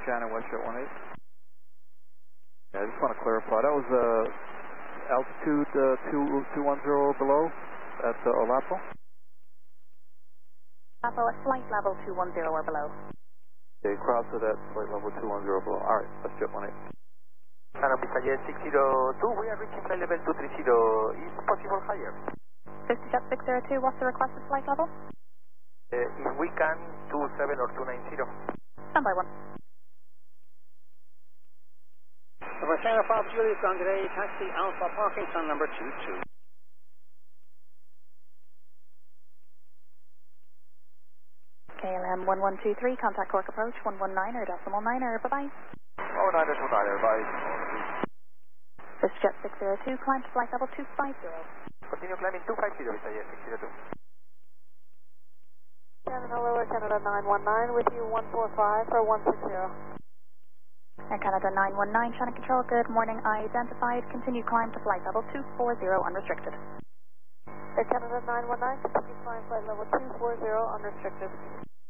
Shannon, Westjet 18. Yeah, I just want to clarify. That was altitude 210 below at Olapo? Olapo at flight level 210 or below. Okay, cross it at flight level 210 below. Alright, Westjet 18. Shannon, Jet 602, we are reaching flight level 230. Is possible higher? VistaJet 602, what's the requested flight level? If we can, 27 or 290. Stand by 1. For China 5 Julius Grande, taxi Alpha Parkinson number 22. KLM 1123, contact Cork approach 119 or decimal 9er, bye-bye. Oh, 9er, bye. VistaJet 602, climb to flight level 250. Continue climbing 250, VistaJet 602. Canada Lower Canada 919 with you 145 for 160. Air Canada 919, Shannon Control, good morning, identified, continue climb to flight level 240 unrestricted. Air Canada 919, continue climb flight level 240 unrestricted.